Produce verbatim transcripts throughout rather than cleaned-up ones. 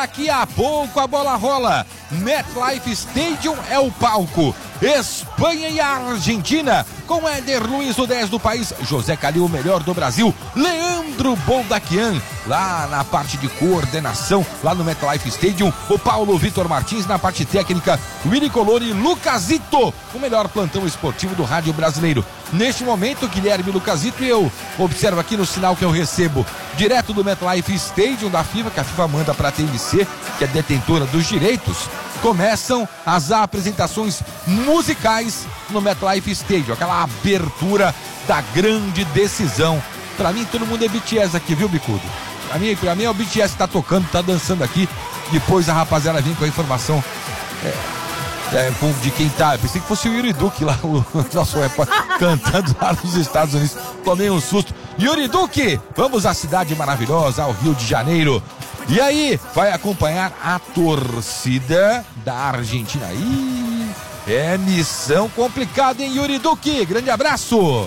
Daqui a pouco a bola rola. MetLife Stadium é o palco. Espanha e Argentina, com Éder Luiz, o dez do país, José Calil, o melhor do Brasil, Leandro Boldaquian, lá na parte de coordenação, lá no MetLife Stadium, o Paulo Vitor Martins na parte técnica, Willy Colori e Lucasito, o melhor plantão esportivo do rádio brasileiro. Neste momento, Guilherme Lucasito e eu observo aqui no sinal que eu recebo, direto do MetLife Stadium da FIFA, que a FIFA manda para a T M C, que é detentora dos direitos, começam as apresentações musicais no MetLife Stadium, aquela abertura da grande decisão. Pra mim, todo mundo é B T S aqui, viu, Bicudo? Pra mim, pra mim é o B T S que tá tocando, tá dançando aqui. Depois a rapaziada vem com a informação é, é, de quem tá. Eu pensei que fosse o Yuri Duque lá, o nosso repórter, cantando lá nos Estados Unidos. Tomei um susto. Yuri Duque, vamos à cidade maravilhosa, ao Rio de Janeiro. E aí, vai acompanhar a torcida da Argentina. Ih, é missão complicada, hein, Yuri Duque? Grande abraço!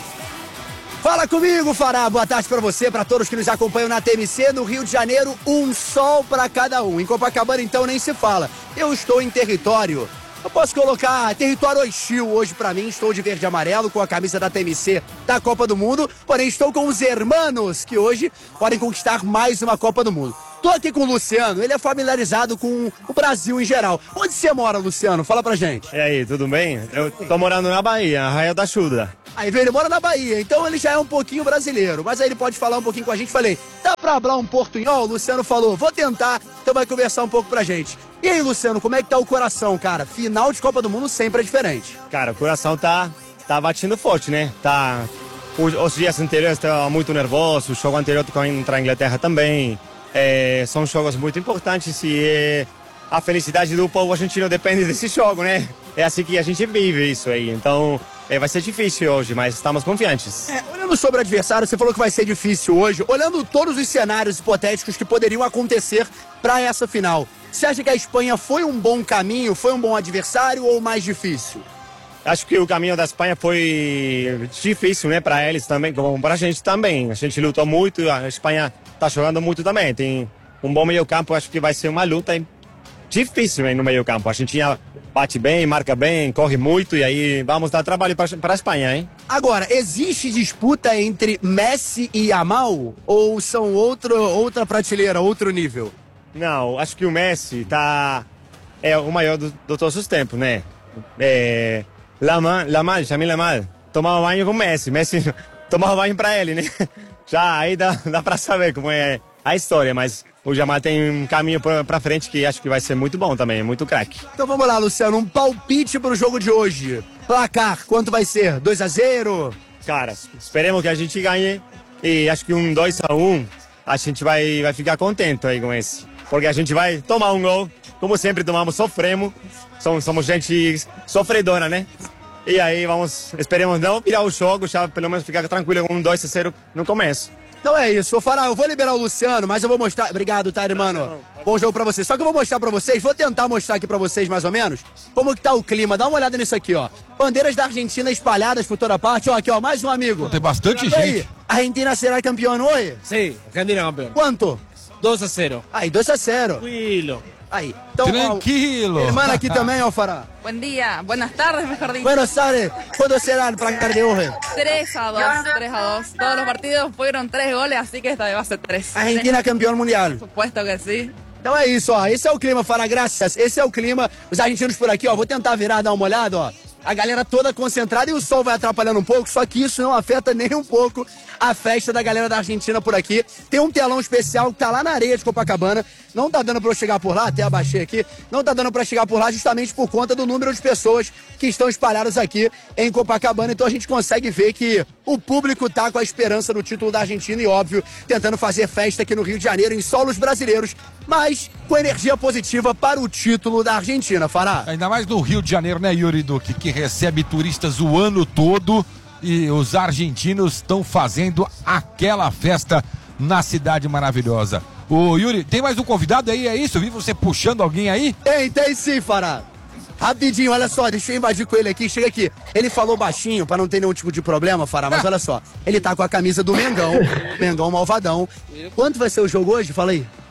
Fala comigo, Fará. Boa tarde pra você, pra todos que nos acompanham na T M C, no Rio de Janeiro, um sol pra cada um. Em Copacabana, então, nem se fala. Eu estou em território. Eu posso colocar território hostil hoje pra mim, estou de verde e amarelo com a camisa da T M C da Copa do Mundo, porém estou com os hermanos que hoje podem conquistar mais uma Copa do Mundo. Tô aqui com o Luciano, ele é familiarizado com o Brasil em geral. Onde você mora, Luciano? Fala pra gente. E aí, tudo bem? Eu tô morando na Bahia, Arraial da Chuda. Aí ele mora na Bahia, então ele já é um pouquinho brasileiro, mas aí ele pode falar um pouquinho com a gente. Falei, dá pra falar um portunhol? O Luciano falou, vou tentar, então vai conversar um pouco pra gente. E aí, Luciano, como é que tá o coração, cara? Final de Copa do Mundo sempre é diferente. Cara, o coração tá, tá batendo forte, né? Tá, os, os dias anteriores estava muito nervoso, o jogo anterior contra a Inglaterra também. É, são jogos muito importantes e é, a felicidade do povo argentino depende desse jogo, né? É assim que a gente vive isso aí, então é, vai ser difícil hoje, mas estamos confiantes. É, olhando sobre o adversário, você falou que vai ser difícil hoje, olhando todos os cenários hipotéticos que poderiam acontecer para essa final, você acha que a Espanha foi um bom caminho, foi um bom adversário ou mais difícil? Acho que o caminho da Espanha foi difícil, né, para eles também, como para a gente também. A gente lutou muito, a Espanha tá jogando muito também. Tem um bom meio-campo, acho que vai ser uma luta difícil, hein, no meio-campo. A Argentina bate bem, marca bem, corre muito e aí vamos dar trabalho para a Espanha, hein? Agora, existe disputa entre Messi e Yamal ou são outro, outra prateleira, outro nível? Não, acho que o Messi tá é o maior do, do todos os tempos, né? É, Lamal, Lamal, Jamil Lamal, tomava banho com o Messi, Messi tomava banho pra ele, né? Já aí dá, dá pra saber como é a história, mas o Yamal tem um caminho pra, pra frente que acho que vai ser muito bom também, muito craque. Então vamos lá, Luciano, um palpite pro jogo de hoje. Placar, quanto vai ser? dois a zero? Cara, esperemos que a gente ganhe e acho que um dois a um a gente vai, vai ficar contente aí com esse. Porque a gente vai tomar um gol, como sempre tomamos, sofremos, somos, somos gente sofredora, né? E aí vamos, esperemos não virar o jogo, já pelo menos ficar tranquilo com um dois a zero no começo. Então é isso, vou falar, eu vou liberar o Luciano, mas eu vou mostrar, obrigado, tá, mano? Bom jogo pra vocês, só que eu vou mostrar pra vocês, vou tentar mostrar aqui pra vocês mais ou menos, como que tá o clima, dá uma olhada nisso aqui, ó. Bandeiras da Argentina espalhadas por toda parte, ó, aqui, ó, mais um amigo. Tem bastante e gente. Aí, a Argentina será campeão hoje? Sí, Argentina campeón. Quanto? dos a cero. Aí, dois a zero. Tranquilo. Aí, então, Tranquilo. Ó, irmã aqui também, ó, Fará. Buen día, buenas tardes, mejor dicho. Buenos Aires, ¿cuándo será el placar de hoy? tres a dos, tres a dos. Todos los partidos fueron tres goles, así que esta vez va a ser tres. Argentina campeão mundial. Por supuesto que sí. Então é isso, ó. Esse é o clima, Fará, graças. Esse é o clima. Os argentinos por aqui, ó. Vou tentar virar, dar uma olhada, ó. A galera toda concentrada e o sol vai atrapalhando um pouco, só que isso não afeta nem um pouco a festa da galera da Argentina por aqui. Tem um telão especial que tá lá na areia de Copacabana. Não tá dando pra eu chegar por lá, até abaixei aqui. Não tá dando pra chegar por lá justamente por conta do número de pessoas que estão espalhadas aqui em Copacabana. Então a gente consegue ver que o público tá com a esperança no título da Argentina e, óbvio, tentando fazer festa aqui no Rio de Janeiro, em solos brasileiros, mas com energia positiva para o título da Argentina, Fará. Ainda mais no Rio de Janeiro, né, Yuri Duque, que recebe turistas o ano todo e os argentinos estão fazendo aquela festa na cidade maravilhosa. Ô Yuri, tem mais um convidado aí, é isso? Eu vi você puxando alguém aí? Tem, tem sim, Fará. Rapidinho, olha só, deixa eu invadir com ele aqui, chega aqui. Ele falou baixinho pra não ter nenhum tipo de problema, Fará, mas olha só, ele tá com a camisa do Mengão, Mengão malvadão. Quanto vai ser o jogo hoje? Fala aí.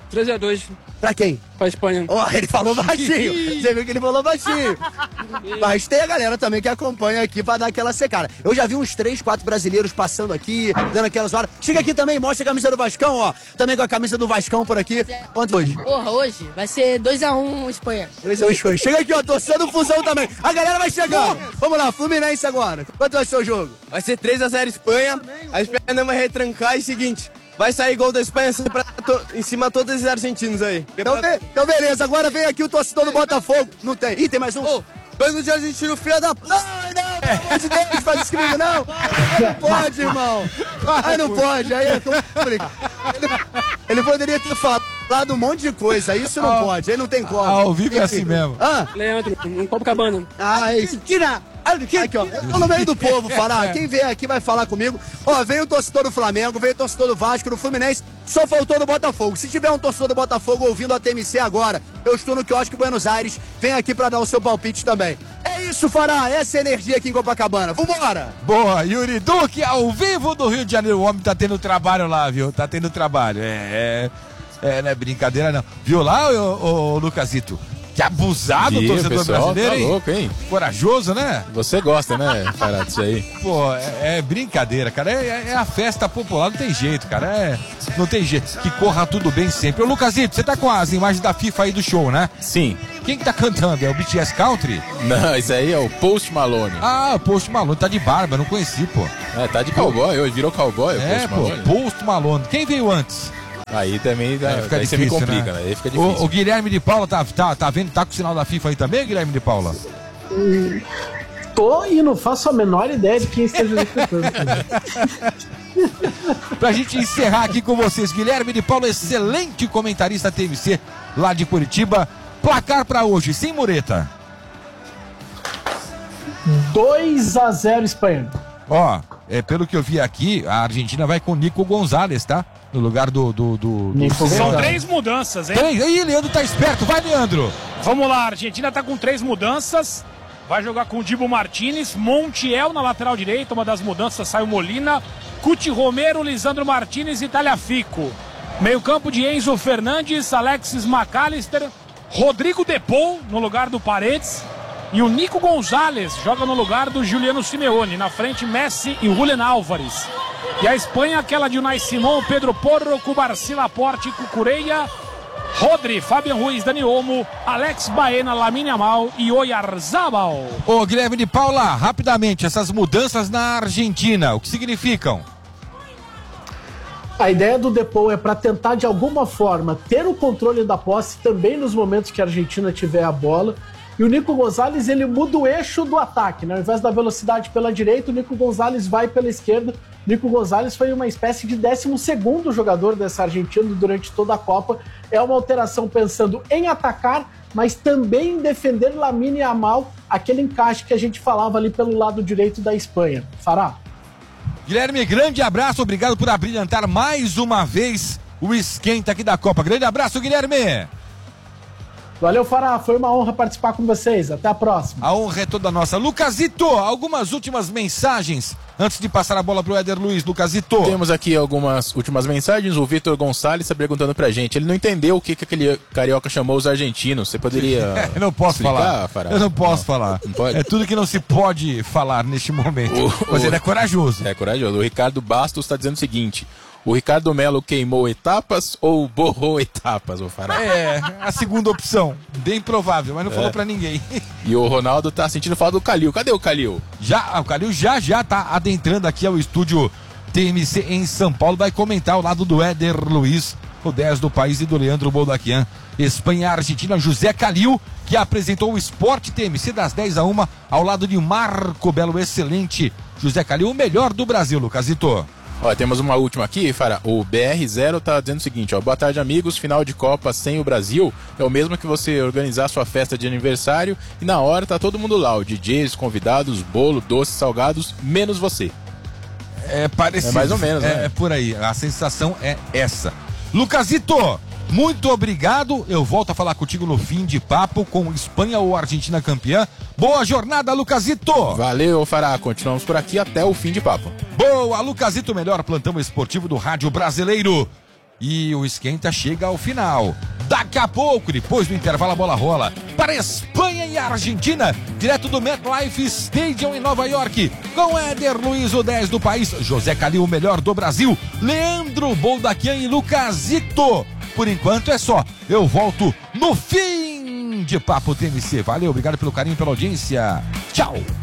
três a dois. Pra quem? Pra Espanha. Ó, oh, ele falou baixinho. Você viu que ele falou baixinho. Mas tem a galera também que acompanha aqui pra dar aquela secada. Eu já vi uns três, quatro brasileiros passando aqui, dando aquelas horas. Chega aqui também, mostra a camisa do Vascão, ó. Também com a camisa do Vascão por aqui. Quanto hoje? Porra, hoje vai ser dois a um Espanha. dois a um Espanha. Chega aqui, ó, torcendo o Fusão também. A galera vai chegando. Vamos lá, Fluminense agora. Quanto vai ser o jogo? Vai ser três a zero Espanha. A Espanha não vai retrancar. E seguinte, vai sair gol da Espanha em cima de todos os argentinos aí. Então, be então beleza, agora vem aqui o torcedor do Botafogo. Não tem. Ih, tem mais um? Ô, bando de argentino, filho da... Não, não, pelo amor de Deus, faz isso comigo, não. Não pode, irmão. Aí não pode, aí é complicado. Ele, ele poderia ter falado um monte de coisa, isso não pode, aí não tem como. Ao vivo é assim mesmo. Ah, Leandro, um Copacabana. ah, é isso. Tira. Aqui, ó, eu tô no meio do povo, Fará. Quem vier aqui vai falar comigo. Ó, veio o torcedor do Flamengo, veio o torcedor do Vasco, do Fluminense, só faltou do Botafogo. Se tiver um torcedor do Botafogo ouvindo a T M C agora, eu estou no quiosque Buenos Aires, vem aqui pra dar o seu palpite também. É isso, Fará, essa é a energia aqui em Copacabana. Vambora! Boa, Yuri Duque, ao vivo do Rio de Janeiro. O homem tá tendo trabalho lá, viu? Tá tendo trabalho. É, é, é não é brincadeira, não. Viu lá, ô, ô Lucasito? Que abusado o torcedor brasileiro, tá hein? louco, hein? Corajoso, né? Você gosta, né, Fará, disso aí? Pô, é, é brincadeira, cara. É, é a festa popular, não tem jeito, cara. É, não tem jeito. Que corra tudo bem sempre. Ô, Lucasito, você tá com as imagens da FIFA aí do show, né? Sim. Quem que tá cantando? É o B T S Country? Não, isso aí é o Post Malone. Ah, o Post Malone. Tá de barba, não conheci, pô. É, tá de cowboy hoje, virou cowboy o É, Post pô, Malone. Post Malone. Quem veio antes? Aí também dá, É, fica daí você difícil, me complica, né? né? Aí fica difícil. O, o Guilherme de Paula tá, tá, tá vendo? Tá com o sinal da FIFA aí também, Guilherme de Paula? Tô e não faço a menor ideia de quem esteja escutando. Pra gente encerrar aqui com vocês, Guilherme de Paula, excelente comentarista T M C lá de Curitiba. Placar pra hoje, sem mureta. dois a zero Espanha. Ó, é, pelo que eu vi aqui, a Argentina vai com o Nico Gonzalez, tá? No lugar do... do, do, do... Nico São Gonzalez. três mudanças, hein? Três. Aí, Leandro tá esperto. Vai, Leandro. Vamos lá, a Argentina tá com três mudanças. Vai jogar com o Dibu Martinez, Montiel na lateral direita, uma das mudanças saiu Molina, Cuti Romero, Lisandro Martinez e Tagliafico. Meio campo de Enzo Fernandes, Alexis McAllister, Rodrigo Depou no lugar do Paredes e o Nico Gonzalez joga no lugar do Juliano Simeone. Na frente, Messi e Julián Álvares. E a Espanha, aquela de Unai Simón, Pedro Porro, Cubarsí Laporte, Cucureia, Rodri, Fabian Ruiz, Dani Olmo, Alex Baena, Lamine Yamal e Oyarzabal. Ô, Guilherme de Paula, rapidamente, essas mudanças na Argentina, o que significam? A ideia do Depou é para tentar, de alguma forma, ter o controle da posse também nos momentos que a Argentina tiver a bola. E o Nico Gonzalez, ele muda o eixo do ataque, né? Ao invés da velocidade pela direita, o Nico Gonzalez vai pela esquerda. O Nico Gonzalez foi uma espécie de décimo segundo jogador dessa Argentina durante toda a Copa. É uma alteração pensando em atacar, mas também em defender Lamine Yamal, aquele encaixe que a gente falava ali pelo lado direito da Espanha. Fará? Guilherme, grande abraço, obrigado por abrilhantar mais uma vez o esquenta aqui da Copa. Grande abraço, Guilherme. Valeu, Fará, foi uma honra participar com vocês, até a próxima. A honra é toda nossa. Lucasito, algumas últimas mensagens antes de passar a bola pro Éder Luiz. Lucasito. Temos aqui algumas últimas mensagens. O Vitor Gonçalves está perguntando pra gente. Ele não entendeu o que, que aquele carioca chamou os argentinos. Você poderia Eu não posso explicar, falar. Fará? Eu não posso não, falar. Não pode? É tudo que não se pode falar neste momento. O, Mas o, ele é corajoso. É corajoso. O Ricardo Bastos está dizendo o seguinte: o Ricardo Melo queimou etapas ou borrou etapas, o Fará? É, a segunda opção. Bem provável, mas não É. falou pra ninguém. E o Ronaldo tá sentindo falta do Calil. Cadê o Calil? Já, o Calil já já tá adentrando aqui ao estúdio T M C em São Paulo. Vai comentar ao lado do Éder Luiz, o dez do país, e do Leandro Boldaquian. Espanha e Argentina, José Calil, que apresentou o Esporte T M C das dez a uma, ao lado de Marco Belo, excelente. José Calil, o melhor do Brasil, Lucasito. Ó, temos uma última aqui, Fará. O B R zero tá dizendo o seguinte, ó. Boa tarde, amigos. Final de Copa sem o Brasil é o mesmo que você organizar sua festa de aniversário e na hora tá todo mundo lá, o D Js, convidados, bolo, doces, salgados, menos você. É parecido. É mais ou menos, é, né? É por aí, a sensação é essa. Lucasito, muito obrigado. Eu volto a falar contigo no fim de papo com Espanha ou Argentina campeã. Boa jornada, Lucasito. Valeu, Fará. Continuamos por aqui até o fim de papo. Boa, Lucasito, melhor plantão esportivo do rádio brasileiro. e o esquenta chega ao final. Daqui a pouco, depois do intervalo, a bola rola para Espanha e Argentina, direto do MetLife Stadium em Nova York, com Éder Luiz, o dez do país, José Calil, o melhor do Brasil, Leandro Boldaquian e Lucasito. Por enquanto é só, eu volto no fim de Papo T M C. Valeu, obrigado pelo carinho, pela audiência. Tchau!